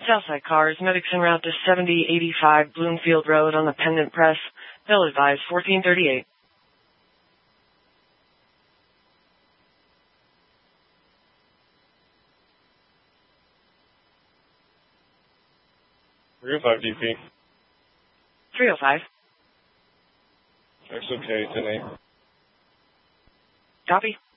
Southside cars, medics en route to 7085 Bloomfield Road on the Pendant Press. Bill advised 1438. DP. 305. That's okay, 10-8. Copy.